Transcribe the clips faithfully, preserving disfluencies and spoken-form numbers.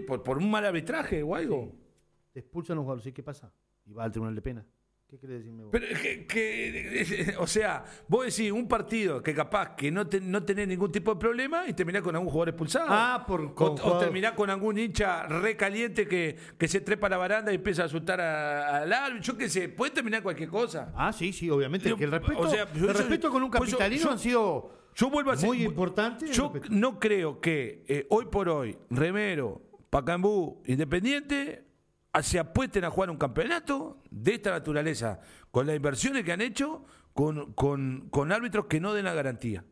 por, por un mal arbitraje o algo. Sí. Te expulsan los jugadores, ¿sí? ¿Qué pasa? Y va al tribunal de pena. ¿Qué quiere decirme vos? Pero que, que, o sea, vos decís un partido que capaz que no, te, no tenés ningún tipo de problema y terminás con algún jugador expulsado. Ah, por o, con o jugador... terminás con algún hincha recaliente que, que se trepa a la baranda y empieza a asustar al árbitro. Yo qué sé, puede terminar cualquier cosa. Ah, sí, sí, obviamente. Yo, que el respeto, o sea, el yo, respeto con un capitalino yo, yo, han sido yo vuelvo a muy ser, importantes. Yo no creo que eh, hoy por hoy Remero, Pacaembú, Independiente se apuesten a jugar un campeonato de esta naturaleza, con las inversiones que han hecho, con, con, con árbitros que no den la garantía.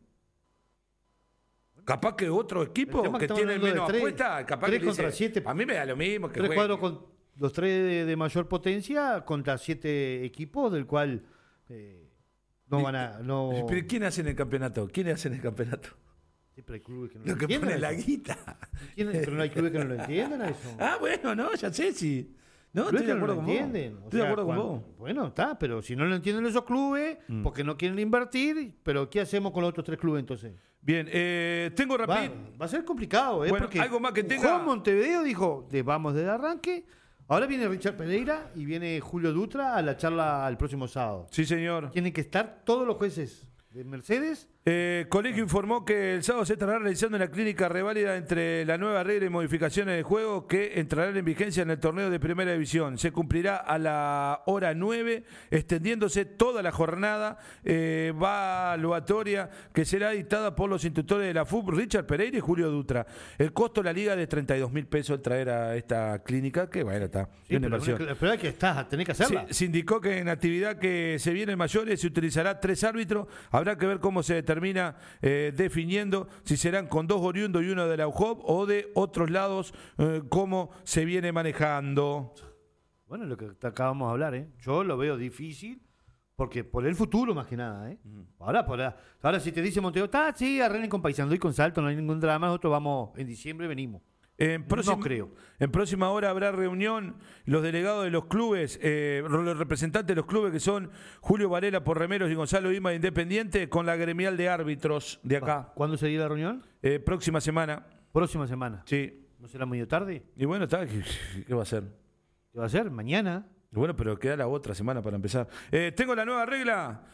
Capaz que otro equipo que, que tiene menos apuesta, capaz tres que contra dice, siete, a mí me da lo mismo que tres juegue. cuadros con los tres de, de mayor potencia contra siete equipos, del cual eh, no van a... No... ¿Pero quién hace en el campeonato? ¿Quién hace en el campeonato? Siempre hay clubes que no lo, lo que entienden. Pone la guita. Pero no hay clubes que no lo entiendan a eso. Ah, bueno, no, ya sé si... No, estoy de acuerdo con vos. Estoy de acuerdo con vos. Bueno, está, pero si no lo entienden esos clubes, mm. porque no quieren invertir, pero ¿qué hacemos con los otros tres clubes entonces? Bien, eh, tengo rápido. Va, va a ser complicado, ¿eh? Bueno, porque algo más que tenga. Juan Montevideo dijo, de, vamos desde arranque. Ahora viene Richard Pereira y viene Julio Dutra a la charla el próximo sábado. Sí, señor. Tienen que estar todos los jueces de Mercedes. Eh, Colegio informó que el sábado se estará realizando una clínica reválida entre la nueva regla y modificaciones de juego que entrarán en vigencia en el torneo de Primera División. Se cumplirá a la hora nueve, extendiéndose toda la jornada eh, evaluatoria que será dictada por los instructores de la F U B, Richard Pereira y Julio Dutra. El costo de la liga de treinta y dos mil pesos el traer a esta clínica, que bueno, está. Sí, pero, una, pero es que estás, tenés que hacerla. Se, se indicó que en actividad que se viene en mayores se utilizará tres árbitros. Habrá que ver cómo se determina termina eh, definiendo si serán con dos oriundos y uno de la U J O B o de otros lados, eh, cómo se viene manejando. Bueno, lo que acabamos de hablar, ¿eh? Yo lo veo difícil, porque por el futuro más que nada, ¿eh? Mm. Ahora, por la, ahora si te dice Monteo, está, sí, arreglen con Paysandú y con Salto, no hay ningún drama, nosotros vamos, en diciembre venimos. En próxima, no creo. En próxima hora habrá reunión, los delegados de los clubes, eh, los representantes de los clubes que son Julio Varela por Remeros y Gonzalo Ima de Independiente con la gremial de árbitros de acá. ¿Cuándo sería la reunión? Eh, próxima semana. Próxima semana. Sí. ¿No será medio tarde? Y bueno, está, ¿qué, qué va a ser? ¿Qué va a ser? ¿Mañana? Y bueno, pero queda la otra semana para empezar. Eh, tengo la nueva regla.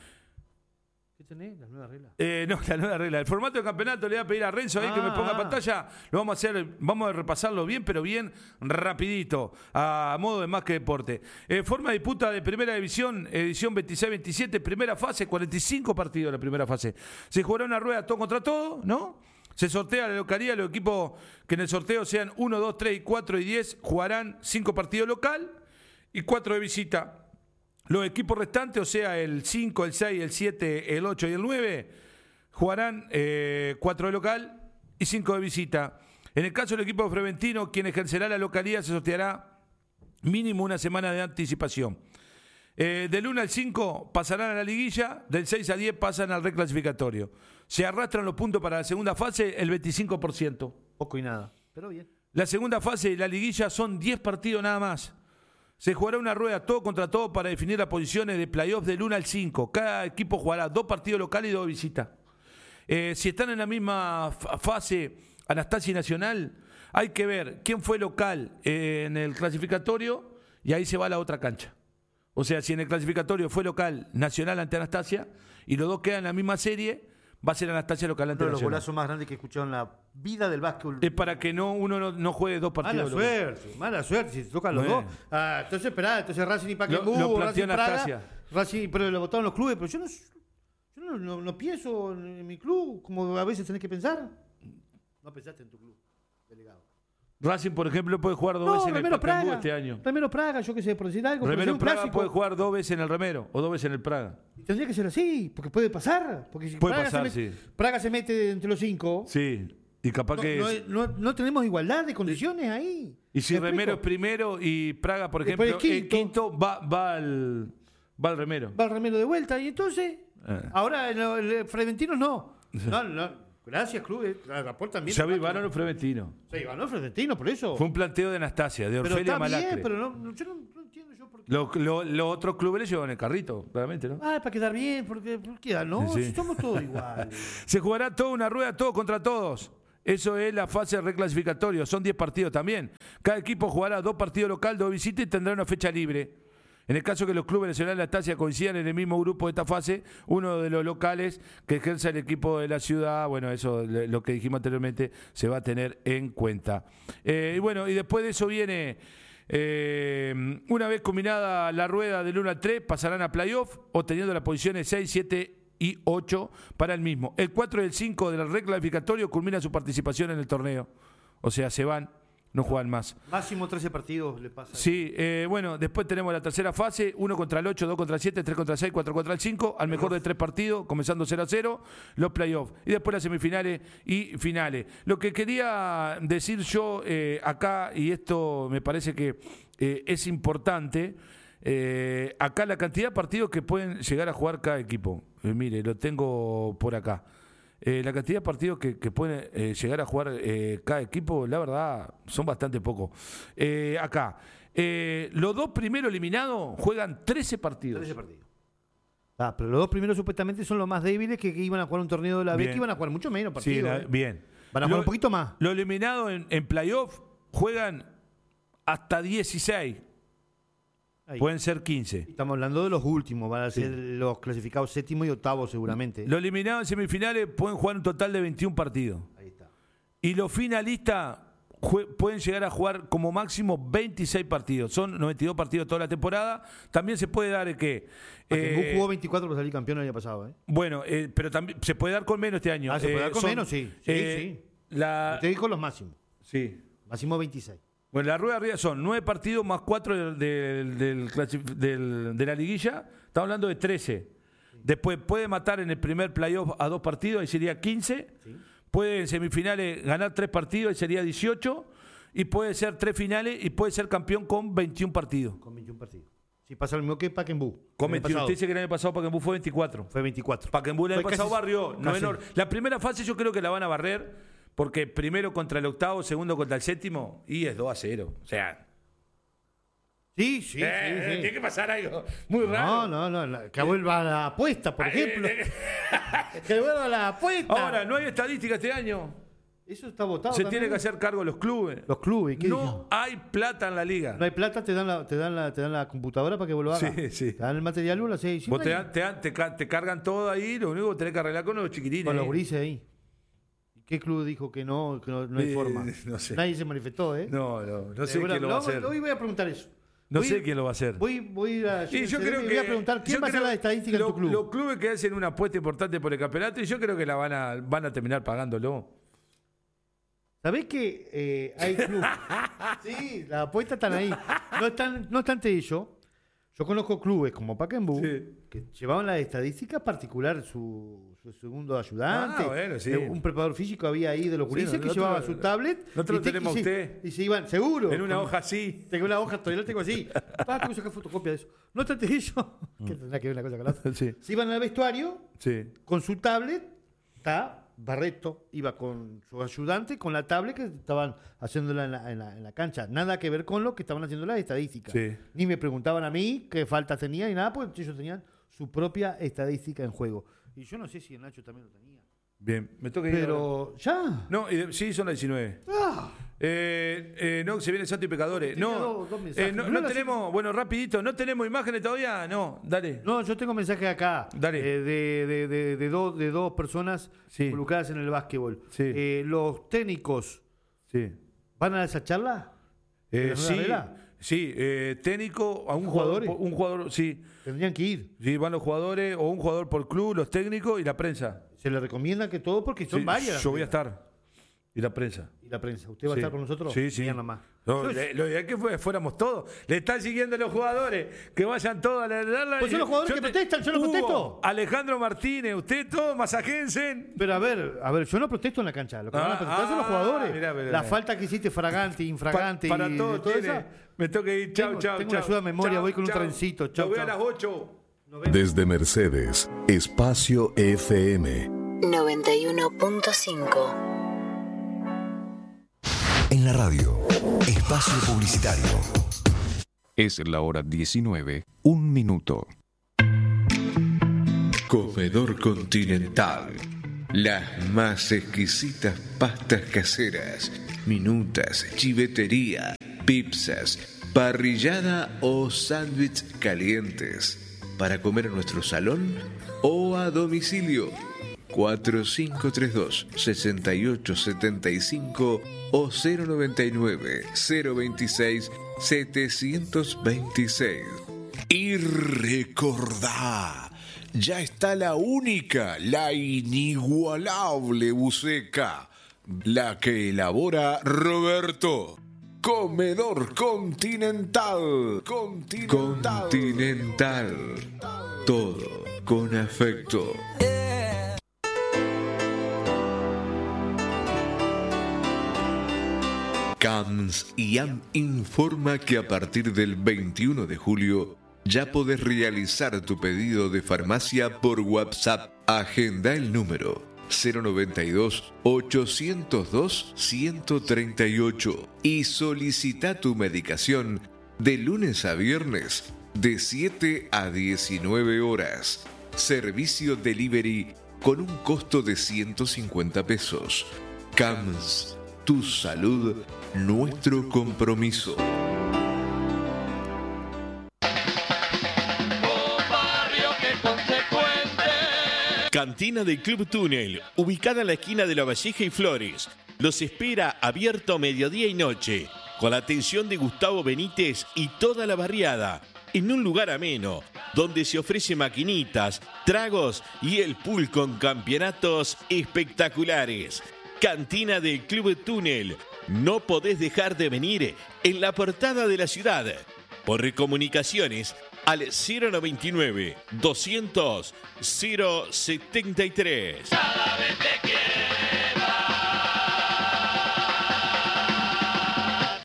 ¿Qué tenés? ¿La nueva regla? Eh, no, la nueva regla. El formato de campeonato le voy a pedir a Renzo ahí ah, que me ponga ah. pantalla. Lo vamos a hacer, vamos a repasarlo bien, pero bien rapidito, a modo de más que deporte. Eh, forma de disputa de primera división, edición veintiséis veintisiete, primera fase, cuarenta y cinco partidos de la primera fase. Se jugará una rueda todo contra todo, ¿no? Se sortea la localidad, los equipos que en el sorteo sean uno, dos, tres, cuatro y diez jugarán cinco partidos local y cuatro de visita. Los equipos restantes, o sea, el cinco, el seis, el siete, el ocho y el nueve, jugarán eh, cuatro de local y cinco de visita. En el caso del equipo freventino, quien ejercerá la localidad se sorteará mínimo una semana de anticipación. Eh, del uno al cinco pasarán a la liguilla, del seis al diez pasan al reclasificatorio. Se arrastran los puntos para la segunda fase, el veinticinco por ciento. Poco y nada, pero bien. La segunda fase y la liguilla son diez partidos nada más. Se jugará una rueda todo contra todo para definir las posiciones de playoff del uno al cinco. Cada equipo jugará dos partidos locales y dos visitas. Eh, si están en la misma fase Anastasia y Nacional, hay que ver quién fue local eh, en el clasificatorio y ahí se va a la otra cancha. O sea, si en el clasificatorio fue local Nacional ante Anastasia y los dos quedan en la misma serie, va a ser Anastasia local ante Nacional. Uno de los Nacional. golazos más grandes que he escuchado en la vida del básquetbol. Es para que no uno no, no juegue dos partidos. Mala suerte, mala suerte, si se tocan los bueno. dos. Ah, entonces, esperá, entonces Racing y Pacaembú, lo, lo Racing Anastasia. Praga, Racing, pero lo votaron los clubes, pero yo no, yo no, no, no pienso en mi club, como a veces tenés que pensar. No pensaste en tu club, delegado. Racing, por ejemplo, puede jugar dos no, veces en Remero el Pacaembú Praga, este año. Remero Praga, yo qué sé, por decir algo. Remero decir Praga clásico. puede jugar dos veces en el Remero o dos veces en el Praga. Y tendría que ser así, porque puede pasar. Porque si puede Praga, pasar, se mete, sí. Praga se mete entre los cinco. Sí, y capaz no, que... No, es... no, no tenemos igualdad de condiciones ahí. Y si Remero es primero y Praga, por ejemplo, el quinto, el quinto va, va, al, va al Remero. Va al Remero de vuelta, y entonces... Eh. Ahora el, el Freventino no. No, no. Gracias, club. Aportan bien. Ya vivaron los Freventinos. Sí, ganó el Freventino, por eso. Fue un planteo de Anastasia, de Orfelia Malacre. Bien, pero no, yo no, no entiendo yo por qué. Los lo, lo otros clubes le llevan el carrito, claramente, ¿no? Ah, para quedar bien, porque, porque no, sí. si somos todos iguales. Se jugará toda una rueda, todo contra todos. Eso es la fase reclasificatoria, son diez partidos también. Cada equipo jugará dos partidos local, dos visitas y tendrá una fecha libre. En el caso que los clubes nacionales de la Estancia coincidan en el mismo grupo de esta fase, uno de los locales que ejerza el equipo de la ciudad, bueno, eso lo que dijimos anteriormente, se va a tener en cuenta. Eh, y bueno, y después de eso viene, eh, una vez combinada la rueda del uno al tres, pasarán a playoff, obteniendo las posiciones seis, siete y ocho para el mismo. El cuatro y el cinco del reclasificatorio culminan su participación en el torneo. O sea, se van. No juegan más. Máximo trece partidos le pasa. Sí, eh, bueno, después tenemos la tercera fase, uno contra el ocho, dos contra el siete, tres contra el seis, cuatro contra el cinco, al mejor de tres partidos, comenzando cero a cero, los playoffs. Y después las semifinales y finales. Lo que quería decir yo eh, acá, y esto me parece que eh, es importante, eh, acá la cantidad de partidos que pueden llegar a jugar cada equipo. Eh, mire, lo tengo por acá. Eh, la cantidad de partidos que, que pueden eh, llegar a jugar eh, cada equipo, la verdad, son bastante pocos. Eh, acá, eh, los dos primeros eliminados juegan trece partidos. trece partidos. Ah, pero los dos primeros supuestamente son los más débiles que, que iban a jugar un torneo de la B, que iban a jugar mucho menos partidos. Sí, la, eh. bien. Van a jugar lo, un poquito más. Los eliminados en, en playoff juegan hasta dieciséis. Ahí. Pueden ser quince. Estamos hablando de los últimos, van a ser sí. los clasificados séptimo y octavo seguramente. Los eliminados en semifinales pueden jugar un total de veintiún partidos. Ahí está. Y los finalistas pueden llegar a jugar como máximo veintiséis partidos. Son noventa y dos partidos toda la temporada. También se puede dar que... Pacaembu eh, jugó veinticuatro para salir campeón el año pasado. ¿eh? Bueno, eh, pero también se puede dar con menos este año. Ah, se puede eh, dar con son, menos, sí. Sí, eh, sí. La... Te digo los máximos. Sí. Máximo veintiséis. Bueno, la rueda arriba son nueve partidos más cuatro del, del, del, del, de la liguilla. Estamos hablando de trece. Después puede matar en el primer playoff a dos partidos, ahí sería quince. Sí. Puede en semifinales ganar tres partidos, ahí sería dieciocho. Y puede ser tres finales y puede ser campeón con veintiún partidos. Con veintiún partidos. Si pasa lo mismo que Pacaembu. Con veintiuno. Usted dice que el año pasado Pacaembu fue veinticuatro. Fue veinticuatro. Pacaembu el año pasado barrió. No menor. La primera fase yo creo que la van a barrer. Porque primero contra el octavo, segundo contra el séptimo, y es dos a cero. O sea. Sí, sí, eh, sí, sí. Tiene que pasar algo muy raro. No, no, no. Que vuelva a la apuesta, por ejemplo. Que vuelva a la apuesta. Ahora, no hay estadística este año. Eso está votado. Se también. tiene que hacer cargo los clubes. Los clubes. ¿Qué no dijo? hay plata en la liga. No hay plata, te dan la, te dan la, te dan la computadora para que vos lo hagas. Sí, sí. Te dan el material, lo haces. Vos te, dan, te, dan, te, te cargan todo ahí, lo único que tenés que arreglar con los chiquitines. Con los grises ahí. ¿Qué club dijo que no, que no, no hay eh, forma? No sé. Nadie se manifestó, ¿eh? No, no, no sé eh, quién lo va a hacer. Hoy voy a preguntar eso. No voy, sé quién lo va a hacer. Voy, voy a ir a... Y yo creo voy que, a preguntar quién va a hacer la estadística lo, en tu club. Los clubes que hacen una apuesta importante por el campeonato, y yo creo que la van a, van a terminar pagándolo. ¿Sabés que eh, hay clubes? Sí, las apuestas están ahí. No, están, no obstante ello, yo conozco clubes como Pacaembu sí. que llevaban las estadísticas particular su, su segundo ayudante. Ah, bueno, sí. Un preparador físico había ahí de los gurises sí, que llevaba su tablet. Nosotros lo tenemos y usted. Se, y se iban, seguro. En una con, hoja así. Tengo una hoja, todavía la tengo así. Ah, tengo que sacar fotocopia de eso. No obstante ello, mm. que tendrá que ver una cosa con la otra. Sí. Se iban al vestuario sí. con su tablet, está. Barreto iba con su ayudante, con la tablet que estaban haciéndola en la, en, la, en la cancha. Nada que ver con lo que estaban haciendo las estadísticas. Sí. Ni me preguntaban a mí qué faltas tenía ni nada, porque ellos tenían su propia estadística en juego. Y yo no sé si el Nacho también lo tenía. Bien, me toca ir. Pero, ¿ya? No, y, sí, son las diecinueve. Ah. Eh, eh, no, se viene Santo y Pecadores. No, dos, dos eh, no, no, no tenemos, sé. Bueno, rapidito, ¿no tenemos imágenes todavía? No, dale. No, yo tengo mensajes acá. Dale. Eh, de, de, de, de, dos, de dos personas sí. involucradas en el básquetbol. Sí. Eh, los técnicos, sí. ¿van a esa charla? Eh, sí, sí eh, técnico, a un jugador, un jugador, sí. Tendrían que ir. Sí, van los jugadores, o un jugador por club, los técnicos y la prensa. Se le recomienda que todo, porque son sí, varias. Yo voy a estar. Y la prensa. Y la prensa. ¿Usted va sí. a estar con nosotros? Sí, sí. Nomás. No, le, lo ideal que fue, fuéramos todos. Le están siguiendo los jugadores. Que vayan todos a la... Pues son los jugadores que te, protestan, yo no Hugo, protesto. Alejandro Martínez, usted todo, masajense. Pero a ver, a ver, yo no protesto en la cancha. Lo que ah, van a protestar ah, son los jugadores. Mirá, mirá, la mirá. falta que hiciste fragante, infragante. Pa, para y todo, todo tiene. Me toca ir. Chau, tengo, chau, Tengo chau, una ayuda de memoria, chau, voy con chau. un trencito. Chau, Lo veo chau. a las ocho. Desde Mercedes, Espacio F M. noventa y uno punto cinco. En la radio, espacio publicitario. Es la hora diecinueve, un minuto. Comedor Continental. Las más exquisitas pastas caseras, minutas, chivetería, pizzas, parrillada o sándwich calientes. Para comer en nuestro salón o a domicilio. cuatro cinco tres dos, seis ocho siete cinco o cero nueve nueve, cero veintiséis, setecientos veintiséis. Y recordá, ya está la única, la inigualable buceca, la que elabora Roberto. Comedor Continental. Continental. Continental. Todo con afecto. Cams y Am informa que a partir del veintiuno de julio ya podés realizar tu pedido de farmacia por WhatsApp. Agenda el número cero noventa y dos, ochocientos dos, ciento treinta y ocho y solicita tu medicación de lunes a viernes de siete a diecinueve horas. Servicio delivery con un costo de ciento cincuenta pesos. Cams, tu salud, nuestro compromiso. Cantina del Club Túnel, ubicada en la esquina de La Valleja y Flores. Los espera abierto mediodía y noche, con la atención de Gustavo Benítez y toda la barriada, en un lugar ameno, donde se ofrece maquinitas, tragos y el pool con campeonatos espectaculares. Cantina del Club Túnel, no podés dejar de venir en la portada de la ciudad. Por comunicaciones al cero noventa y nueve, doscientos, cero setenta y tres. Cada vez te quiero más.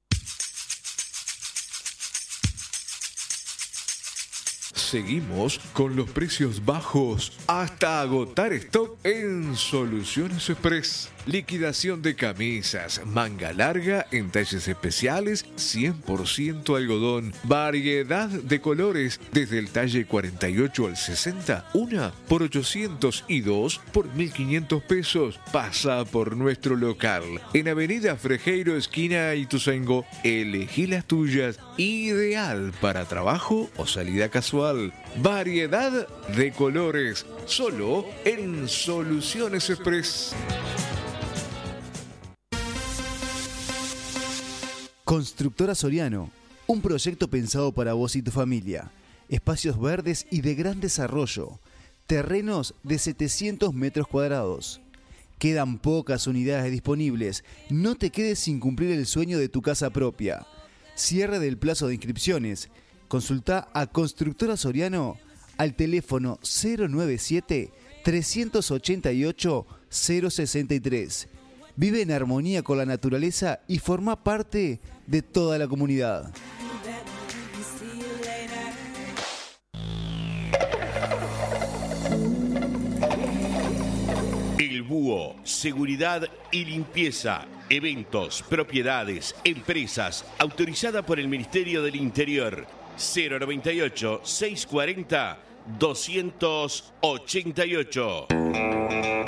Seguimos con los precios bajos hasta agotar stock en Soluciones Express. Liquidación de camisas, manga larga en talles especiales, cien por ciento algodón, variedad de colores, desde el talle cuarenta y ocho al sesenta, una por ochocientos y dos por mil quinientos pesos. Pasa por nuestro local en Avenida Frejeiro, esquina Ituzaingó. Elegí las tuyas, ideal para trabajo o salida casual. Variedad de colores, solo en Soluciones Express. Constructora Soriano, un proyecto pensado para vos y tu familia. Espacios verdes y de gran desarrollo. Terrenos de setecientos metros cuadrados. Quedan pocas unidades disponibles. No te quedes sin cumplir el sueño de tu casa propia. Cierre del plazo de inscripciones. Consulta a Constructora Soriano al teléfono cero noventa y siete, tres ochenta y ocho, cero sesenta y tres. Vive en armonía con la naturaleza y forma parte de toda la comunidad. El Búho, seguridad y limpieza, eventos, propiedades, empresas, autorizada por el Ministerio del Interior. cero noventa y ocho, seiscientos cuarenta, doscientos ochenta y ocho.